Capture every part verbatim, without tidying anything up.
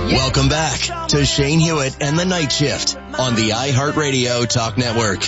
Welcome back to Shane Hewitt and the Night Shift on the iHeartRadio Talk Network.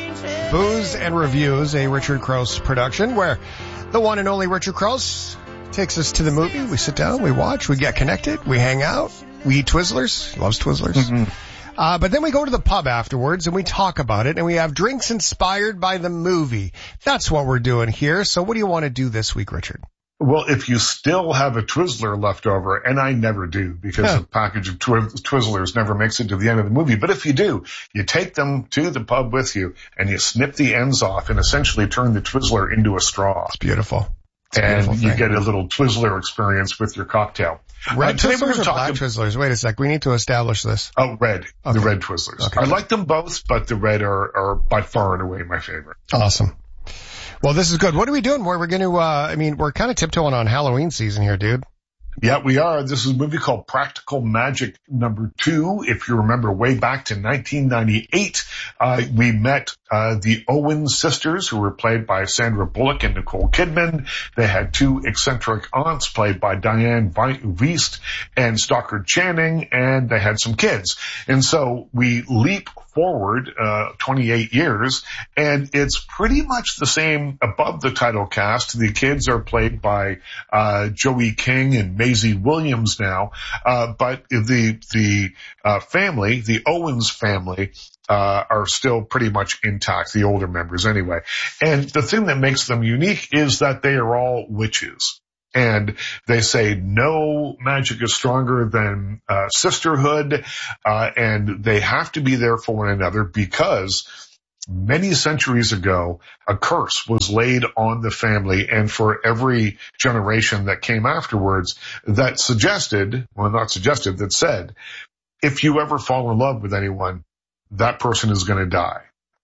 Booze and Reviews, a Richard Crouse production where the one and only Richard Crouse takes us to the movie. We sit down, we watch, we get connected, we hang out, we eat Twizzlers. He loves Twizzlers. Mm-hmm. Uh, but then we go to the pub afterwards and we talk about it and we have drinks inspired by the movie. That's what we're doing here. So what do you want to do this week, Richard? Well, if you still have a Twizzler left over, and I never do because huh. a package of Twi- Twizzlers never makes it to the end of the movie, but if you do, you take them to the pub with you and you snip the ends off and essentially turn the Twizzler into a straw. It's beautiful. It's a and beautiful you thing. get a little Twizzler experience with your cocktail. Red uh, Twizzlers or black Twizzlers? Wait a sec. We need to establish this. Oh, red. Okay. The red Twizzlers. Okay. I like them both, but the red are, are by far and away my favorite. Awesome. Well, this is good. What are we doing? Where we're going to, uh, I mean, we're kind of tiptoeing on Halloween season here, dude. Yeah, we are. This is a movie called Practical Magic number two. If you remember way back to nineteen ninety-eight, uh, we met, uh, the Owen sisters who were played by Sandra Bullock and Nicole Kidman. They had two eccentric aunts played by Diane Wiest and Stockard Channing, and they had some kids. And so we leap forward, uh, twenty-eight years, and it's pretty much the same above the title cast. The kids are played by, uh, Joey King and Maisie Williams now, uh, but the, the, uh, family, the Owens family, uh, are still pretty much intact, the older members anyway. And the thing that makes them unique is that they are all witches. And they say no magic is stronger than uh, sisterhood, uh, and they have to be there for one another because many centuries ago, a curse was laid on the family, and for every generation that came afterwards, that suggested, well, not suggested, that said, if you ever fall in love with anyone, that person is going to die.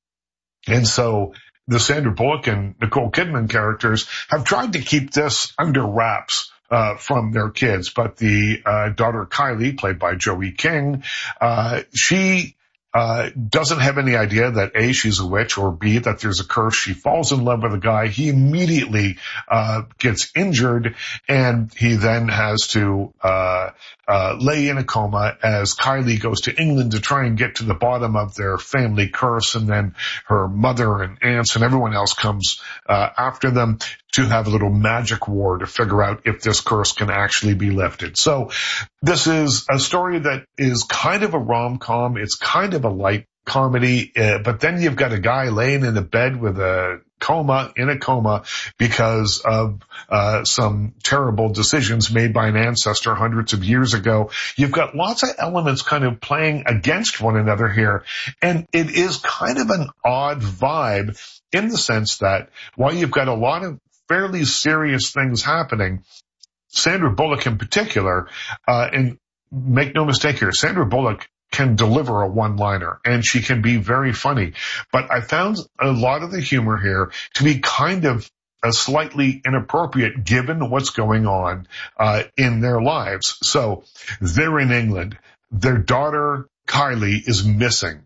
And so the Sandra Bullock and Nicole Kidman characters have tried to keep this under wraps uh from their kids, but the uh daughter Kylie, played by Joey King, uh she Uh, doesn't have any idea that A, she's a witch, or B, that there's a curse. She falls in love with a guy. He immediately, uh, gets injured, and he then has to, uh, uh, lay in a coma as Kylie goes to England to try and get to the bottom of their family curse, and then her mother and aunts and everyone else comes, uh, after them to have a little magic war to figure out if this curse can actually be lifted. So this is a story that is kind of a rom-com. It's kind of a light comedy, uh, but then you've got a guy laying in a bed with a coma, in a coma, because of uh some terrible decisions made by an ancestor hundreds of years ago. You've got lots of elements kind of playing against one another here, and it is kind of an odd vibe in the sense that while you've got a lot of fairly serious things happening, Sandra Bullock in particular, uh, and make no mistake here, Sandra Bullock can deliver a one-liner, and she can be very funny. But I found a lot of the humor here to be kind of a slightly inappropriate given what's going on uh, in their lives. So they're in England. Their daughter, Kylie, is missing.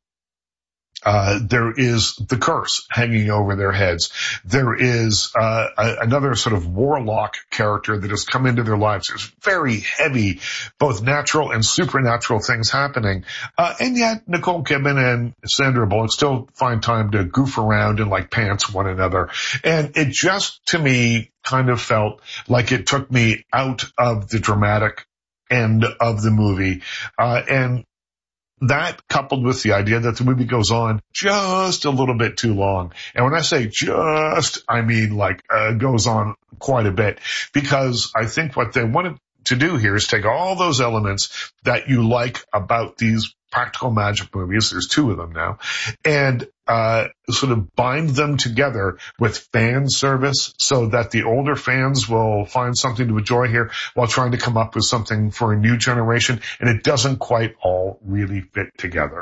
Uh, there is the curse hanging over their heads. There is, uh, a, another sort of warlock character that has come into their lives. There's very heavy, both natural and supernatural things happening. Uh, and yet Nicole Kidman and Sandra Bullock still find time to goof around and like pants one another. And it just, to me, kind of felt like it took me out of the dramatic end of the movie. Uh, and that coupled with the idea that the movie goes on just a little bit too long. And when I say just, I mean like uh, goes on quite a bit, because I think what they wanted to do here is take all those elements that you like about these practical magic movies, there's two of them now, and uh sort of bind them together with fan service so that the older fans will find something to enjoy here while trying to come up with something for a new generation, and it doesn't quite all really fit together.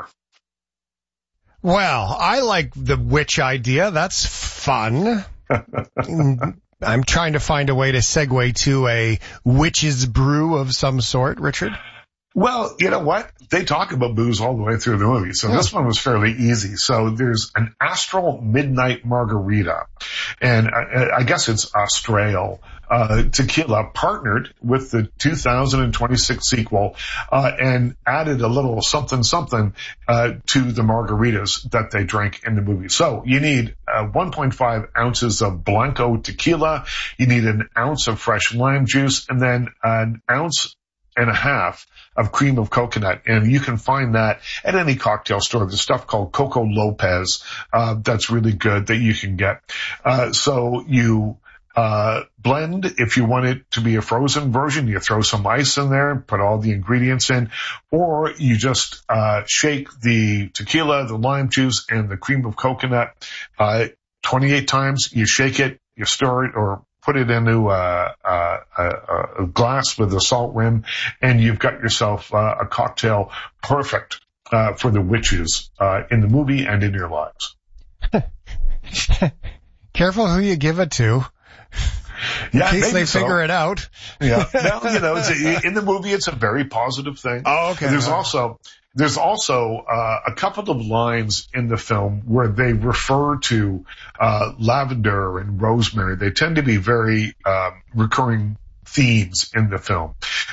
Well, I like the witch idea. That's fun. I'm trying to find a way to segue to a witch's brew of some sort, Richard. Well, you know what? They talk about booze all the way through the movie. So yeah. This one was fairly easy. So there's an Astral Midnight Margarita. And I, I guess it's Astral uh, Tequila, partnered with the two thousand twenty-six sequel, uh, and added a little something something uh, to the margaritas that they drank in the movie. So you need uh, one point five ounces of Blanco tequila. You need an ounce of fresh lime juice, and then an ounce and a half of cream of coconut. And you can find that at any cocktail store. There's stuff called Coco Lopez, uh, that's really good that you can get. Uh, so you, uh, blend. If you want it to be a frozen version, you throw some ice in there, put all the ingredients in, or you just, uh, shake the tequila, the lime juice, and the cream of coconut, uh, twenty-eight times. You shake it, you stir it, or put it into a, a, a, a glass with a salt rim, and you've got yourself uh, a cocktail perfect uh, for the witches uh, in the movie and in your lives. Careful who you give it to. Yeah, in case they so. figure it out. Yeah. Well, you know, it's a, in the movie, it's a very positive thing. Oh, okay. There's also there's also uh, a couple of lines in the film where they refer to uh, lavender and rosemary. They tend to be very um, recurring themes in the film.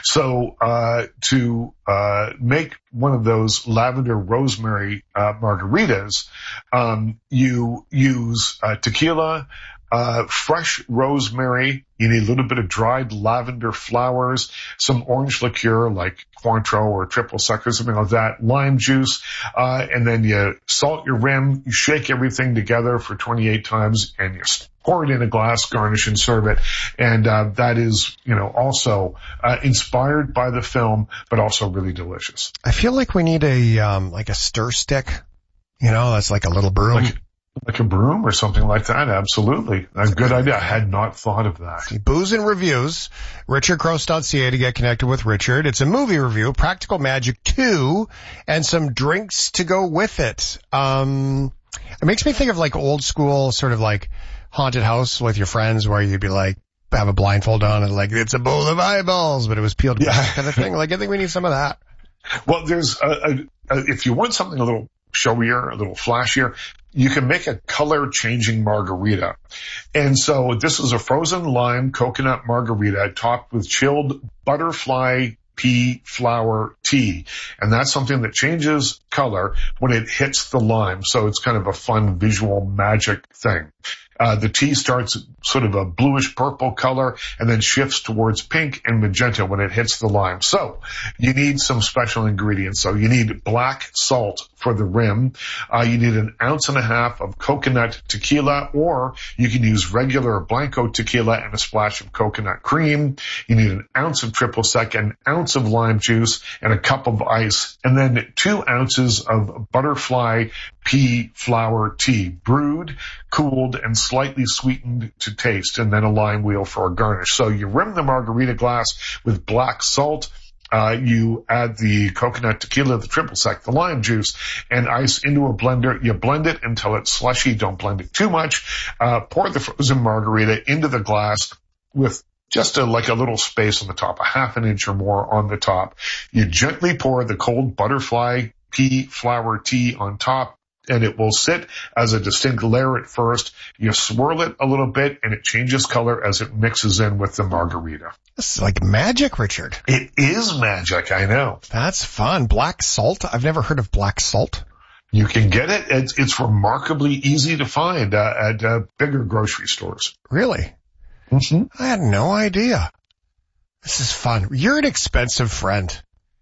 So uh to uh make one of those lavender rosemary uh margaritas, um you use uh, tequila, uh fresh rosemary. You need a little bit of dried lavender flowers, some orange liqueur like Cointreau or triple sec or something like that, lime juice, uh and then you salt your rim, you shake everything together for twenty-eight times, and you pour it in a glass, garnish, and serve it. And uh that is, you know, also uh inspired by the film, but also really delicious. I feel like we need a um like a stir stick, you know, that's like a little broom. Like, like a broom or something like that. Absolutely. A good idea. I had not thought of that. Booze and Reviews, richard crouse dot c a to get connected with Richard. It's a movie review, Practical Magic two, and some drinks to go with it. Um, it makes me think of like old school sort of like haunted house with your friends where you'd be like, have a blindfold on and like, it's a bowl of eyeballs, but it was peeled back yeah. kind of thing. Like, I think we need some of that. Well, there's a, a, a, if you want something a little showier, a little flashier, you can make a color changing margarita. And so this is a frozen lime coconut margarita topped with chilled butterfly pea flower tea. And that's something that changes color when it hits the lime. So it's kind of a fun visual magic thing. Uh, the tea starts sort of a bluish purple color and then shifts towards pink and magenta when it hits the lime. So you need some special ingredients. So you need black salt for the rim. Uh, you need an ounce and a half of coconut tequila, or you can use regular Blanco tequila and a splash of coconut cream. You need an ounce of triple sec, an ounce of lime juice, and a cup of ice, and then two ounces of butterfly pea flower tea, brewed, cooled, and slightly sweetened to taste, and then a lime wheel for a garnish. So you rim the margarita glass with black salt. Uh, you add the coconut tequila, the triple sec, the lime juice, and ice into a blender. You blend it until it's slushy. Don't blend it too much. Uh, pour the frozen margarita into the glass with just a, like a little space on the top, a half an inch or more on the top. You gently pour the cold butterfly pea flower tea on top, and it will sit as a distinct layer at first. You swirl it a little bit, and it changes color as it mixes in with the margarita. This is like magic, Richard. It is magic, I know. That's fun. Black salt? I've never heard of black salt. You can get it. It's, it's remarkably easy to find uh, at uh, bigger grocery stores. Really? Mm-hmm. I had no idea. This is fun. You're an expensive friend.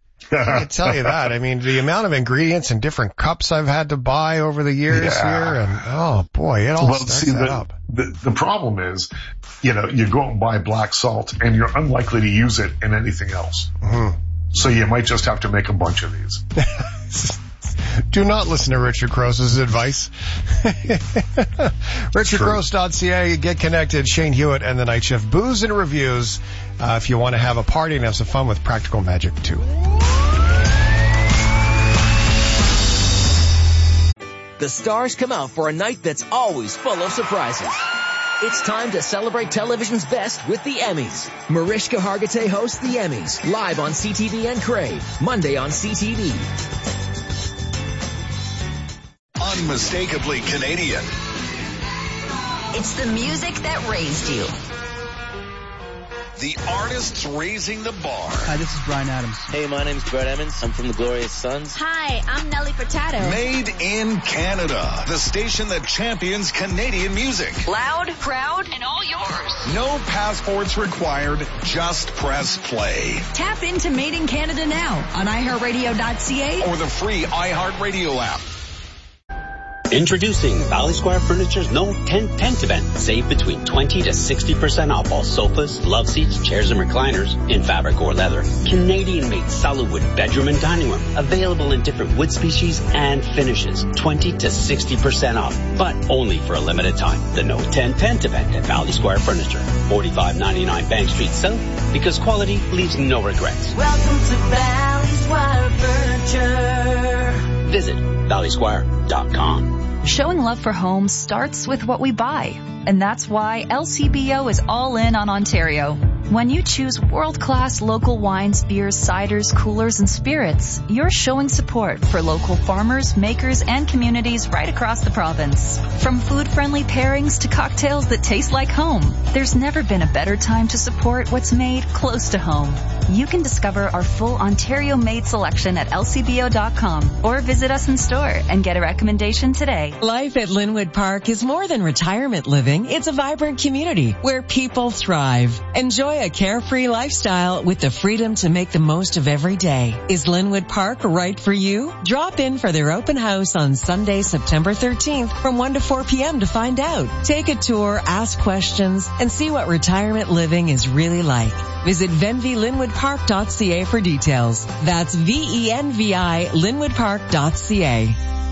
I can tell you that. I mean, the amount of ingredients and different cups I've had to buy over the years yeah. here, and oh boy, it all well, starts see, that the, up. The, the problem is, you know, you go out and buy black salt, and you're unlikely to use it in anything else. Mm-hmm. So you might just have to make a bunch of these. Do not listen to Richard Crow's advice. richard crouse dot c a. Get connected. Shane Hewitt and the Night Shift. Booze and Reviews. Uh, if you want to have a party and have some fun with Practical Magic two. The stars come out for a night that's always full of surprises. It's time to celebrate television's best with the Emmys. Mariska Hargitay hosts the Emmys, live on C T V and Crave, Monday on C T V. Unmistakably Canadian. It's the music that raised you. The artists raising the bar. Hi, this is Bryan Adams. Hey, my name's Brett Emmons. I'm from the Glorious Sons. Hi, I'm Nelly Furtado. Made in Canada. The station that champions Canadian music. Loud, proud, and all yours. No passports required. Just press play. Tap into Made in Canada now on i heart radio dot c a or the free iHeartRadio app. Introducing Valley Square Furniture's No ten Tent event. Save between twenty to sixty percent off all sofas, love seats, chairs, and recliners in fabric or leather. Canadian-made solid wood bedroom and dining room. Available in different wood species and finishes. twenty to sixty percent off, but only for a limited time. The No ten Tent event at Valley Square Furniture. forty-five ninety-nine Bank Street South, because quality leaves no regrets. Welcome to Valley Square Furniture. Visit valley square dot com. Showing love for homes starts with what we buy. And that's why L C B O is all in on Ontario. When you choose world-class local wines, beers, ciders, coolers, and spirits, you're showing support for local farmers, makers, and communities right across the province. From food-friendly pairings to cocktails that taste like home, there's never been a better time to support what's made close to home. You can discover our full Ontario-made selection at L C B O dot com or visit us in store and get a recommendation today. Life at Linwood Park is more than retirement living. It's a vibrant community where people thrive. Enjoy a carefree lifestyle with the freedom to make the most of every day. Is Linwood Park right for you? Drop in for their open house on Sunday, September thirteenth from one to four p.m. to find out. Take a tour, ask questions, and see what retirement living is really like. Visit venvi linwood park dot c a for details. That's V E N V I linwood park dot c a.